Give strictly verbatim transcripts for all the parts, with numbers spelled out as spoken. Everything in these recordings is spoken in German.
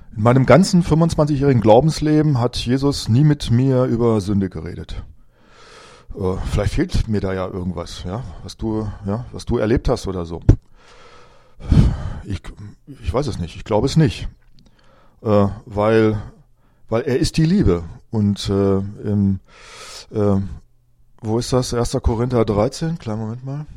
In meinem ganzen fünfundzwanzigjährigen Glaubensleben hat Jesus nie mit mir über Sünde geredet. Äh, vielleicht fehlt mir da ja irgendwas, ja, was du, ja, was du erlebt hast oder so. Ich, ich weiß es nicht. Ich glaube es nicht, äh, weil, weil er ist die Liebe. Und äh, im, äh, wo ist das? erster Korinther dreizehn. Kleinen Moment mal.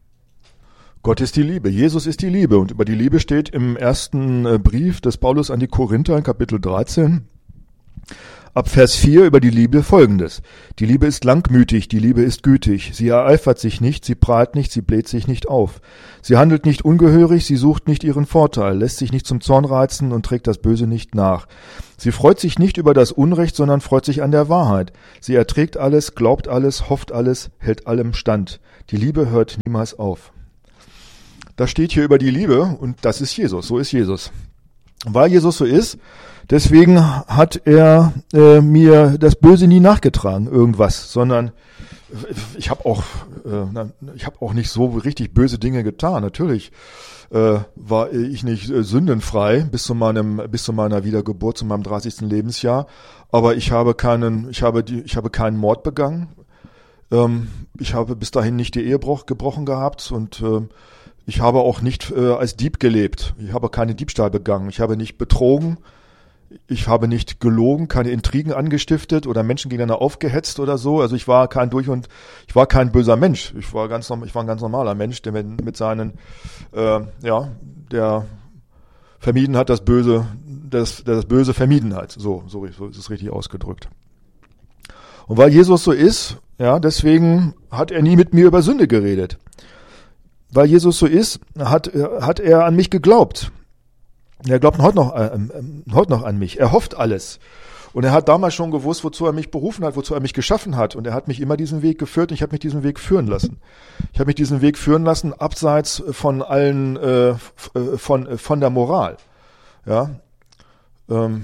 Gott ist die Liebe, Jesus ist die Liebe. Und über die Liebe steht im ersten Brief des Paulus an die Korinther in Kapitel dreizehn, ab Vers vier über die Liebe folgendes. Die Liebe ist langmütig, die Liebe ist gütig. Sie ereifert sich nicht, sie prahlt nicht, sie bläht sich nicht auf. Sie handelt nicht ungehörig, sie sucht nicht ihren Vorteil, lässt sich nicht zum Zorn reizen und trägt das Böse nicht nach. Sie freut sich nicht über das Unrecht, sondern freut sich an der Wahrheit. Sie erträgt alles, glaubt alles, hofft alles, hält allem stand. Die Liebe hört niemals auf. Das steht hier über die Liebe und das ist Jesus, so ist Jesus. Weil Jesus so ist, deswegen hat er äh, mir das Böse nie nachgetragen, irgendwas, sondern ich habe auch, äh, ich habe auch nicht so richtig böse Dinge getan. Natürlich äh, war ich nicht äh, sündenfrei bis zu meinem, bis zu meiner Wiedergeburt, zu meinem dreißigsten Lebensjahr. Aber ich habe keinen, ich habe die, ich habe keinen Mord begangen. Ähm, ich habe bis dahin nicht die Ehe gebrochen gehabt und äh, ich habe auch nicht äh, als Dieb gelebt. Ich habe keine Diebstahl begangen. Ich habe nicht betrogen. Ich habe nicht gelogen, keine Intrigen angestiftet oder Menschen gegeneinander aufgehetzt oder so. Also ich war kein durch und ich war kein böser Mensch. Ich war ganz ich war ein ganz normaler Mensch, der mit seinen äh, ja, der vermieden hat, das Böse, das der das Böse vermieden hat. So so so ist es richtig ausgedrückt. Und weil Jesus so ist, ja, deswegen hat er nie mit mir über Sünde geredet. Weil Jesus so ist, hat, hat er an mich geglaubt. Er glaubt heute noch, äh, äh, heute noch an mich. Er hofft alles. Und er hat damals schon gewusst, wozu er mich berufen hat, wozu er mich geschaffen hat. Und er hat mich immer diesen Weg geführt und ich habe mich diesen Weg führen lassen. Ich habe mich diesen Weg führen lassen, abseits von allen, äh, von, von der Moral. Ja, ähm,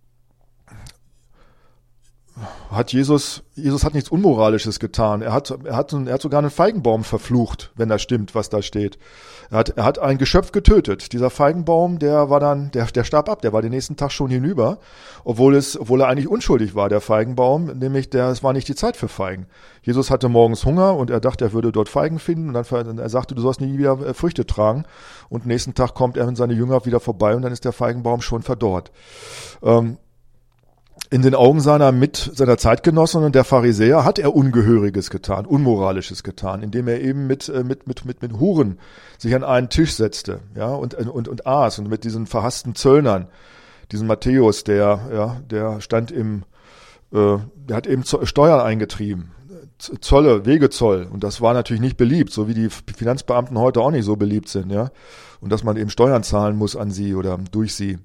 hat Jesus, Jesus hat nichts Unmoralisches getan. Er hat, er hat, er hat sogar einen Feigenbaum verflucht, wenn das stimmt, was da steht. Er hat, er hat ein Geschöpf getötet. Dieser Feigenbaum, der war dann, der, der starb ab, der war den nächsten Tag schon hinüber, obwohl es, obwohl er eigentlich unschuldig war, der Feigenbaum, nämlich der, es war nicht die Zeit für Feigen. Jesus hatte morgens Hunger und er dachte, er würde dort Feigen finden und dann, er sagte, du sollst nie wieder Früchte tragen und nächsten Tag kommt er und seine Jünger wieder vorbei und dann ist der Feigenbaum schon verdorrt. Ähm, In den Augen seiner mit seiner Zeitgenossen und der Pharisäer hat er Ungehöriges getan, Unmoralisches getan, indem er eben mit mit mit mit mit Huren sich an einen Tisch setzte, ja, und und und aß und mit diesen verhassten Zöllnern, diesen Matthäus, der ja, der stand im äh, der hat eben Steuern eingetrieben, Zölle, Wegezoll, und das war natürlich nicht beliebt, so wie die Finanzbeamten heute auch nicht so beliebt sind, ja, und dass man eben Steuern zahlen muss an sie oder durch sie.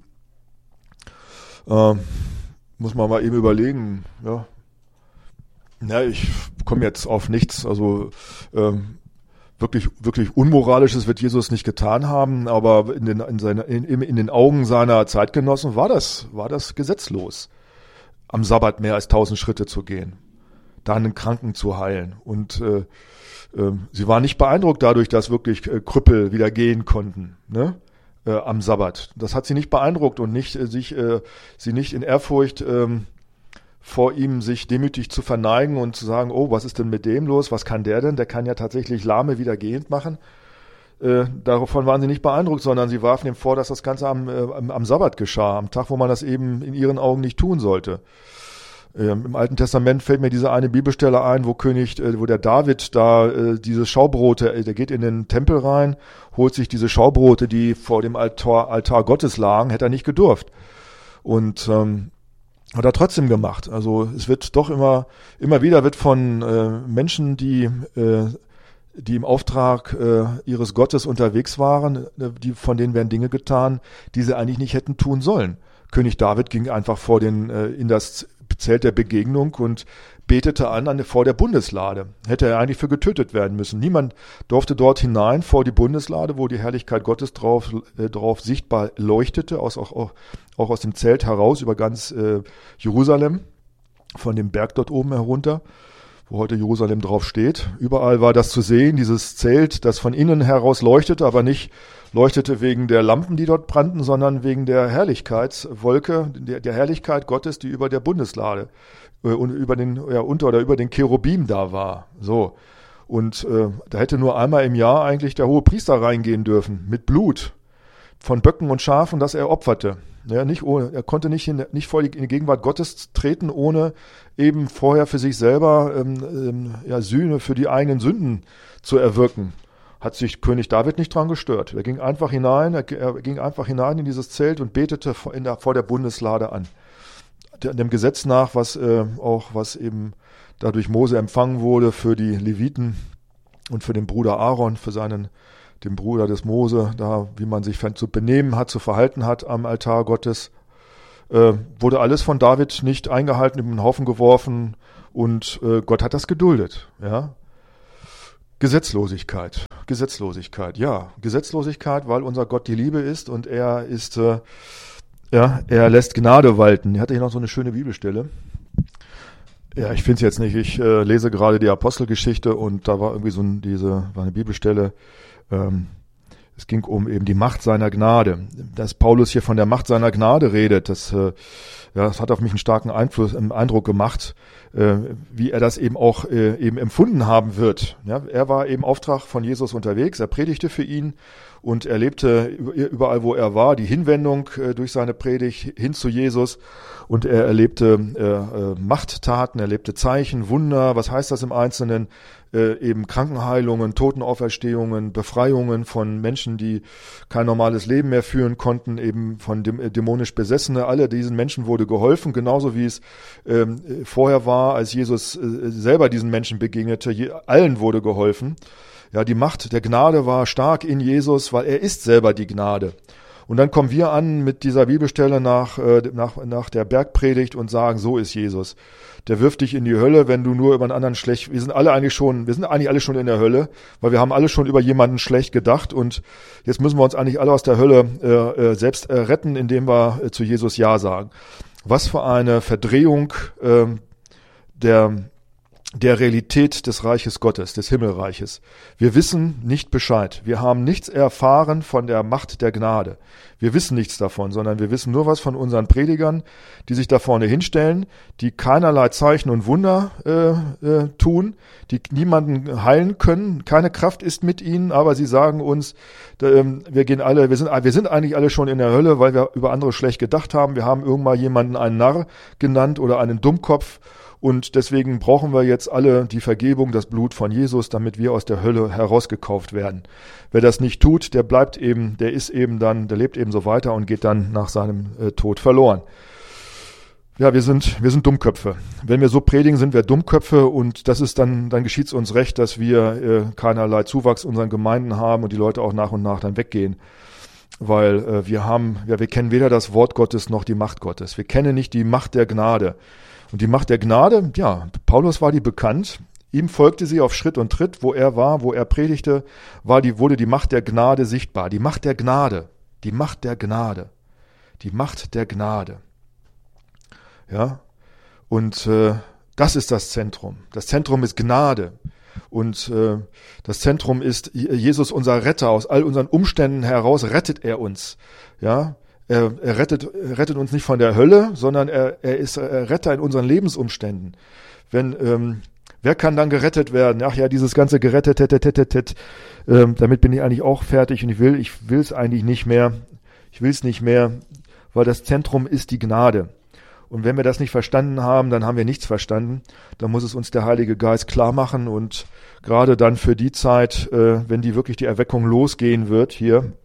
Ähm, Muss man mal eben überlegen, ja. Ja, ich komme jetzt auf nichts, also ähm, wirklich wirklich Unmoralisches wird Jesus nicht getan haben, aber in den in, seine, in, in den Augen seiner Zeitgenossen war das war das gesetzlos, am Sabbat mehr als tausend Schritte zu gehen, da einen Kranken zu heilen und äh, äh, sie waren nicht beeindruckt dadurch, dass wirklich äh, Krüppel wieder gehen konnten, ne? Äh, am Sabbat. Das hat sie nicht beeindruckt und nicht äh, sich äh, sie nicht in Ehrfurcht ähm, vor ihm sich demütig zu verneigen und zu sagen, oh, was ist denn mit dem los? Was kann der denn? Der kann ja tatsächlich Lahme wieder gehend machen. Äh, davon waren sie nicht beeindruckt, sondern sie warfen ihm vor, dass das Ganze am, äh, am, am Sabbat geschah, am Tag, wo man das eben in ihren Augen nicht tun sollte. Ähm, Im Alten Testament fällt mir diese eine Bibelstelle ein, wo König, äh, wo der David da äh, diese Schaubrote, äh, der geht in den Tempel rein, holt sich diese Schaubrote, die vor dem Altar, Altar Gottes lagen, hätte er nicht gedurft. Und ähm, hat er trotzdem gemacht. Also es wird doch immer, immer wieder wird von äh, Menschen, die äh, die im Auftrag äh, ihres Gottes unterwegs waren, äh, die, von denen werden Dinge getan, die sie eigentlich nicht hätten tun sollen. König David ging einfach vor den äh, in das Zelt der Begegnung und betete an, an vor der Bundeslade. Hätte er eigentlich für getötet werden müssen. Niemand durfte dort hinein vor die Bundeslade, wo die Herrlichkeit Gottes drauf, äh, drauf sichtbar leuchtete, aus, auch, auch, auch aus dem Zelt heraus über ganz äh, Jerusalem, von dem Berg dort oben herunter, wo heute Jerusalem drauf steht. Überall war das zu sehen, dieses Zelt, das von innen heraus leuchtete, aber nicht leuchtete wegen der Lampen, die dort brannten, sondern wegen der Herrlichkeitswolke, der, der Herrlichkeit Gottes, die über der Bundeslade äh, und über den, ja, unter oder über den Cherubim da war. So. Und äh, da hätte nur einmal im Jahr eigentlich der hohe Priester reingehen dürfen, mit Blut von Böcken und Schafen, das er opferte. Ja, nicht ohne, er konnte nicht, in, nicht vor die, in die Gegenwart Gottes treten, ohne eben vorher für sich selber ähm, ähm, ja, Sühne für die eigenen Sünden zu erwirken. Hat sich König David nicht dran gestört. Er ging einfach hinein, er, er ging einfach hinein in dieses Zelt und betete vor, in der, vor der Bundeslade an. Der, dem Gesetz nach, was äh, auch was eben dadurch Mose empfangen wurde für die Leviten und für den Bruder Aaron, für seinen dem Bruder des Mose, da wie man sich zu benehmen hat, zu verhalten hat am Altar Gottes, äh, wurde alles von David nicht eingehalten, in den Haufen geworfen und äh, Gott hat das geduldet. Ja, Gesetzlosigkeit, Gesetzlosigkeit, ja, Gesetzlosigkeit, weil unser Gott die Liebe ist und er ist, äh, ja, er lässt Gnade walten. Er hatte hier noch so eine schöne Bibelstelle. Ja, ich finde es jetzt nicht. Ich äh, lese gerade die Apostelgeschichte und da war irgendwie so ein, diese, war eine Bibelstelle. Ähm, es ging um eben die Macht seiner Gnade. Dass Paulus hier von der Macht seiner Gnade redet, das, äh, ja, das hat auf mich einen starken Einfluss, einen Eindruck gemacht, äh, wie er das eben auch äh, eben empfunden haben wird. Ja, er war eben Auftrag von Jesus unterwegs, er predigte für ihn und er lebte überall, wo er war, die Hinwendung äh, durch seine Predigt hin zu Jesus und er erlebte äh, äh, Machttaten, er erlebte Zeichen, Wunder, was heißt das im Einzelnen? Äh, eben Krankenheilungen, Totenauferstehungen, Befreiungen von Menschen, die kein normales Leben mehr führen konnten, eben von dem, äh, dämonisch Besessene. Alle diesen Menschen wurde geholfen, genauso wie es ähm, vorher war, als Jesus äh, selber diesen Menschen begegnete. Je, allen wurde geholfen. Ja, die Macht der Gnade war stark in Jesus, weil er ist selber die Gnade. Und dann kommen wir an mit dieser Bibelstelle nach, äh, nach, nach der Bergpredigt und sagen, so ist Jesus. Der wirft dich in die Hölle, wenn du nur über einen anderen schlecht, wir sind alle eigentlich schon, wir sind eigentlich alle schon in der Hölle, weil wir haben alle schon über jemanden schlecht gedacht und jetzt müssen wir uns eigentlich alle aus der Hölle äh, äh, selbst äh, retten, indem wir äh, zu Jesus Ja sagen. Was für eine Verdrehung äh, der der Realität des Reiches Gottes, des Himmelreiches. Wir wissen nicht Bescheid. Wir haben nichts erfahren von der Macht der Gnade. Wir wissen nichts davon, sondern wir wissen nur was von unseren Predigern, die sich da vorne hinstellen, die keinerlei Zeichen und Wunder äh, äh, tun, die niemanden heilen können. Keine Kraft ist mit ihnen, aber sie sagen uns, äh, wir gehen alle, wir sind, wir sind eigentlich alle schon in der Hölle, weil wir über andere schlecht gedacht haben. Wir haben irgendwann jemanden einen Narr genannt oder einen Dummkopf. Und deswegen brauchen wir jetzt alle die Vergebung, das Blut von Jesus, damit wir aus der Hölle herausgekauft werden. Wer das nicht tut, der bleibt eben, der ist eben dann, der lebt eben so weiter und geht dann nach seinem äh, Tod verloren. Ja, wir sind, wir sind Dummköpfe. Wenn wir so predigen, sind wir Dummköpfe und das ist dann, dann geschieht es uns recht, dass wir äh, keinerlei Zuwachs in unseren Gemeinden haben und die Leute auch nach und nach dann weggehen. Weil äh, wir haben, ja, wir kennen weder das Wort Gottes noch die Macht Gottes. Wir kennen nicht die Macht der Gnade. Und die Macht der Gnade, ja, Paulus war die bekannt. Ihm folgte sie auf Schritt und Tritt, wo er war, wo er predigte, war die, wurde die Macht der Gnade sichtbar. Die Macht der Gnade, die Macht der Gnade, die Macht der Gnade. Ja, und äh, das ist das Zentrum. Das Zentrum ist Gnade. Und äh, das Zentrum ist Jesus, unser Retter. Aus all unseren Umständen heraus rettet er uns. Ja, Er, er, rettet, er rettet uns nicht von der Hölle, sondern er, er ist er Retter in unseren Lebensumständen. Wenn, ähm, wer kann dann gerettet werden? Ach ja, dieses ganze gerettet, tet, tet, tet, tet, ähm, damit bin ich eigentlich auch fertig und ich will, ich will es eigentlich nicht mehr. Ich will es nicht mehr, weil das Zentrum ist die Gnade. Und wenn wir das nicht verstanden haben, dann haben wir nichts verstanden. Dann muss es uns der Heilige Geist klar machen und gerade dann für die Zeit, äh, wenn die wirklich die Erweckung losgehen wird hier,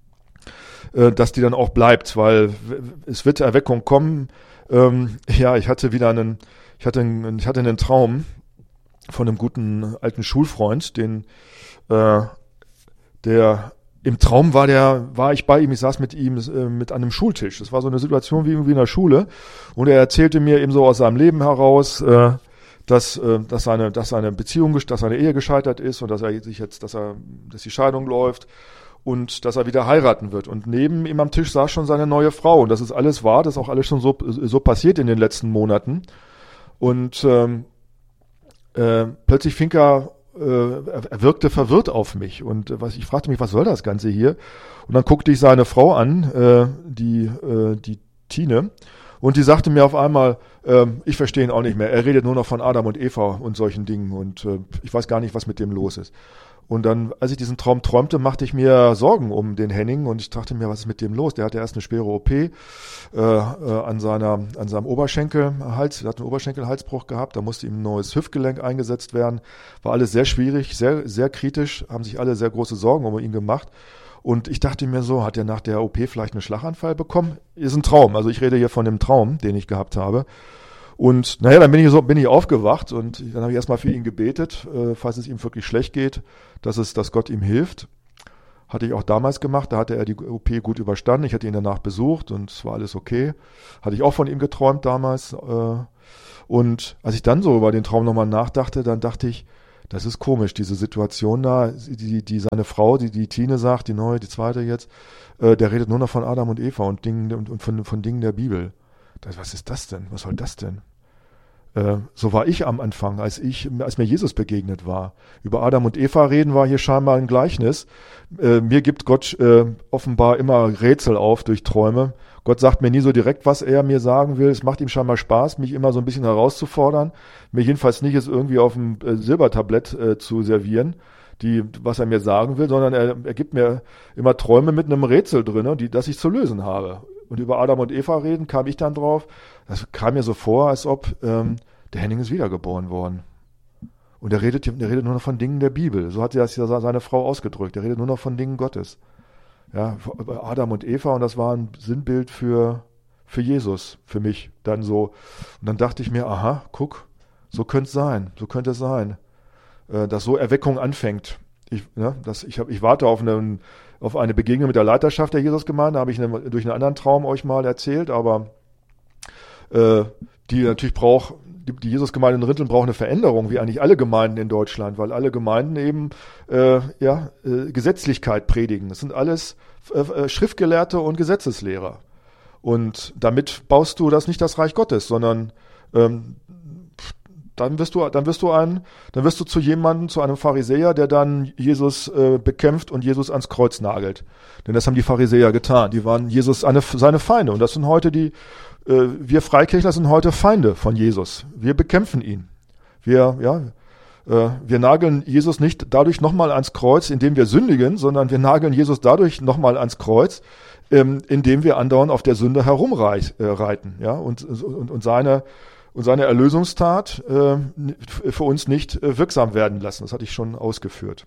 dass die dann auch bleibt, weil es wird Erweckung kommen. Ähm, ja, ich hatte wieder einen, ich hatte einen, ich hatte einen Traum von einem guten alten Schulfreund, den, äh, der im Traum war der, war ich bei ihm, ich saß mit ihm äh, mit an einem Schultisch. Das war so eine Situation wie irgendwie in der Schule und er erzählte mir eben so aus seinem Leben heraus, äh, dass, äh, dass seine, dass seine Beziehung, dass seine Ehe gescheitert ist und dass er sich jetzt, dass er, dass die Scheidung läuft. Und dass er wieder heiraten wird. Und neben ihm am Tisch saß schon seine neue Frau. Und das ist alles wahr, das ist auch alles schon so, so passiert in den letzten Monaten. Und ähm, äh, plötzlich fing er, äh, er wirkte verwirrt auf mich und äh, was, ich fragte mich, was soll das Ganze hier? Und dann guckte ich seine Frau an, äh, die, äh, die Tine, und die sagte mir auf einmal, äh, ich verstehe ihn auch nicht mehr, er redet nur noch von Adam und Eva und solchen Dingen und äh, ich weiß gar nicht, was mit dem los ist. Und dann, als ich diesen Traum träumte, machte ich mir Sorgen um den Henning und ich dachte mir, was ist mit dem los? Der hatte erst eine schwere O P äh, äh, an seiner, an seinem Oberschenkelhals, er hat einen Oberschenkelhalsbruch gehabt, da musste ihm ein neues Hüftgelenk eingesetzt werden. War alles sehr schwierig, sehr, sehr kritisch, haben sich alle sehr große Sorgen um ihn gemacht. Und ich dachte mir so, hat er nach der O P vielleicht einen Schlaganfall bekommen? Ist ein Traum, also ich rede hier von dem Traum, den ich gehabt habe. Und naja, dann bin ich so, bin ich aufgewacht und dann habe ich erstmal für ihn gebetet, äh, falls es ihm wirklich schlecht geht, dass es, dass Gott ihm hilft. Hatte ich auch damals gemacht, da hatte er die O P gut überstanden. Ich hatte ihn danach besucht und es war alles okay. Hatte ich auch von ihm geträumt damals. Äh, und als ich dann so über den Traum nochmal nachdachte, dann dachte ich, das ist komisch, diese Situation da, die, die seine Frau, die, die Tine sagt, die neue, die zweite jetzt, äh, der redet nur noch von Adam und Eva und Dingen und, und von, von Dingen der Bibel. Das, was ist das denn? Was soll das denn? Äh, so war ich am Anfang, als ich, als mir Jesus begegnet war. Über Adam und Eva reden war hier scheinbar ein Gleichnis. Äh, mir gibt Gott äh, offenbar immer Rätsel auf durch Träume. Gott sagt mir nie so direkt, was er mir sagen will. Es macht ihm scheinbar Spaß, mich immer so ein bisschen herauszufordern. Mir jedenfalls nicht es irgendwie auf dem äh, Silbertablett äh, zu servieren, die, was er mir sagen will, sondern er, er gibt mir immer Träume mit einem Rätsel drin, die, das ich zu lösen habe. Und über Adam und Eva reden, kam ich dann drauf. Das kam mir so vor, als ob ähm, der Henning ist wiedergeboren worden. Und er redet, der redet nur noch von Dingen der Bibel. So hat das ja seine Frau ausgedrückt. Er redet nur noch von Dingen Gottes. Ja, Adam und Eva, und das war ein Sinnbild für, für Jesus, für mich dann so. Und dann dachte ich mir, aha, guck, so könnte es sein, so könnte es sein, äh, dass so Erweckung anfängt. Ich, ne, das, ich, hab, ich warte auf einen auf eine Begegnung mit der Leiterschaft der Jesusgemeinde, habe ich eine, durch einen anderen Traum euch mal erzählt, aber äh, die natürlich braucht, die, die Jesusgemeinde in Rinteln braucht eine Veränderung, wie eigentlich alle Gemeinden in Deutschland, weil alle Gemeinden eben äh, ja, äh, Gesetzlichkeit predigen. Das sind alles äh, Schriftgelehrte und Gesetzeslehrer. Und damit baust du das nicht das Reich Gottes, sondern ähm, dann wirst du, dann wirst du ein, dann wirst du zu jemandem, zu einem Pharisäer, der dann Jesus äh, bekämpft und Jesus ans Kreuz nagelt. Denn das haben die Pharisäer getan. Die waren Jesus eine, seine Feinde. Und das sind heute die, äh, wir Freikirchler sind heute Feinde von Jesus. Wir bekämpfen ihn. Wir, ja, äh, wir nageln Jesus nicht dadurch nochmal ans Kreuz, indem wir sündigen, sondern wir nageln Jesus dadurch nochmal ans Kreuz, ähm, indem wir andauernd auf der Sünde herumreiten, ja, und, und, und seine, und seine Erlösungstat äh, für uns nicht äh, wirksam werden lassen. Das hatte ich schon ausgeführt.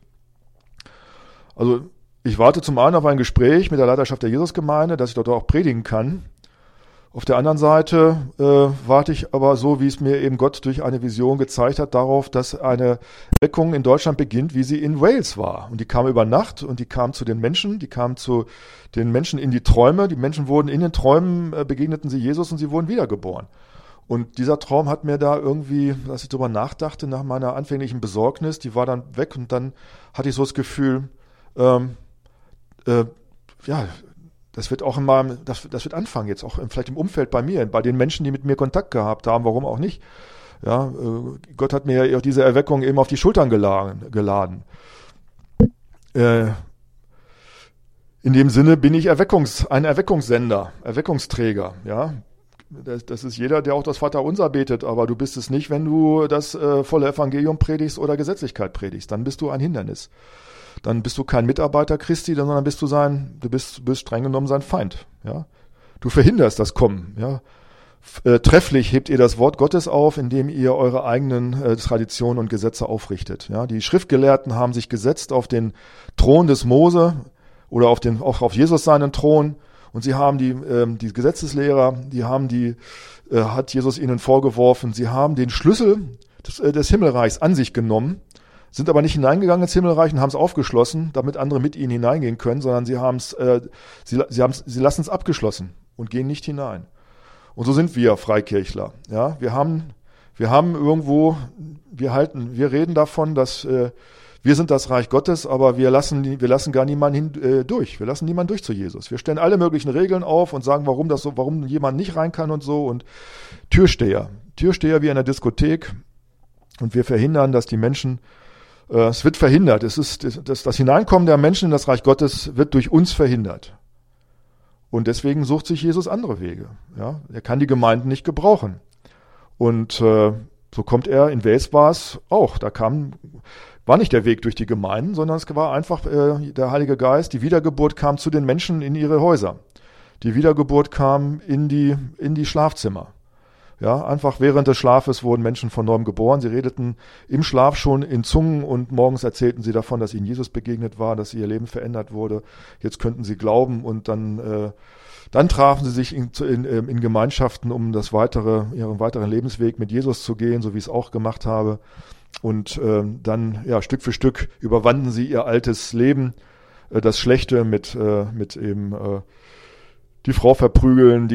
Also ich warte zum einen auf ein Gespräch mit der Leiterschaft der Jesusgemeinde, dass ich dort auch predigen kann. Auf der anderen Seite äh, warte ich aber so, wie es mir eben Gott durch eine Vision gezeigt hat, darauf, dass eine Erweckung in Deutschland beginnt, wie sie in Wales war. Und die kam über Nacht und die kam zu den Menschen, die kam zu den Menschen in die Träume. Die Menschen wurden in den Träumen, äh, begegneten sie Jesus und sie wurden wiedergeboren. Und dieser Traum hat mir da irgendwie, als ich darüber nachdachte, nach meiner anfänglichen Besorgnis, die war dann weg und dann hatte ich so das Gefühl, ähm, äh, ja, das wird auch in meinem, das, das wird anfangen jetzt, auch vielleicht im Umfeld bei mir, bei den Menschen, die mit mir Kontakt gehabt haben, warum auch nicht. Ja, äh, Gott hat mir ja auch diese Erweckung eben auf die Schultern geladen. geladen. Äh, in dem Sinne bin ich Erweckungs, ein Erweckungssender, Erweckungsträger, ja. Das, das ist jeder, der auch das Vaterunser betet, aber du bist es nicht, wenn du das äh, volle Evangelium predigst oder Gesetzlichkeit predigst. Dann bist du ein Hindernis. Dann bist du kein Mitarbeiter Christi, sondern bist du sein, du bist, bist streng genommen sein Feind. Ja? Du verhinderst das Kommen. Ja? Äh, trefflich hebt ihr das Wort Gottes auf, indem ihr eure eigenen äh, Traditionen und Gesetze aufrichtet. Ja? Die Schriftgelehrten haben sich gesetzt auf den Thron des Mose oder auf den, auch auf Jesus seinen Thron. Und sie haben die, ähm, die Gesetzeslehrer, die haben die, äh, hat Jesus ihnen vorgeworfen, sie haben den Schlüssel des, äh, des Himmelreichs an sich genommen, sind aber nicht hineingegangen ins Himmelreich und haben es aufgeschlossen, damit andere mit ihnen hineingehen können, sondern sie haben es, äh, sie, sie haben sie lassen es abgeschlossen und gehen nicht hinein. Und so sind wir Freikirchler. Ja, wir haben, wir haben irgendwo, wir halten, wir reden davon, dass äh, wir sind das Reich Gottes, aber wir lassen, wir lassen gar niemanden hin, äh, durch. Wir lassen niemanden durch zu Jesus. Wir stellen alle möglichen Regeln auf und sagen, warum das so, warum jemand nicht rein kann und so. Und Türsteher, Türsteher wie in der Diskothek. Und wir verhindern, dass die Menschen, äh, es wird verhindert. Es ist, das, das Hineinkommen der Menschen in das Reich Gottes wird durch uns verhindert. Und deswegen sucht sich Jesus andere Wege. Ja, er kann die Gemeinden nicht gebrauchen. Und äh, so kommt er in Wels war es auch. Da kam, war nicht der Weg durch die Gemeinden, sondern es war einfach äh, der Heilige Geist. Die Wiedergeburt kam zu den Menschen in ihre Häuser. Die Wiedergeburt kam in die, in die Schlafzimmer. Ja, einfach während des Schlafes wurden Menschen von neuem geboren. Sie redeten im Schlaf schon in Zungen und morgens erzählten sie davon, dass ihnen Jesus begegnet war, dass ihr Leben verändert wurde. Jetzt könnten sie glauben und dann, äh, dann trafen sie sich in, in, in Gemeinschaften, um das weitere, ihren weiteren Lebensweg mit Jesus zu gehen, so wie ich es auch gemacht habe. Und äh, dann, ja, Stück für Stück überwanden sie ihr altes Leben, äh, das Schlechte mit, äh, mit eben, äh, die Frau verprügeln, die,